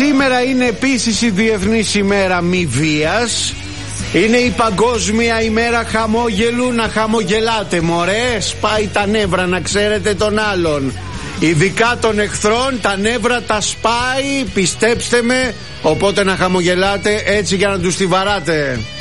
σήμερα είναι επίσης η Διεθνής ημέρα μη βίας. Είναι η Παγκόσμια ημέρα χαμόγελου. Να χαμογελάτε μωρέ, σπάει τα νεύρα να ξέρετε τον άλλον. Ειδικά των εχθρών τα νεύρα τα σπάει, πιστέψτε με. Οπότε να χαμογελάτε έτσι για να τους τη βαράτε.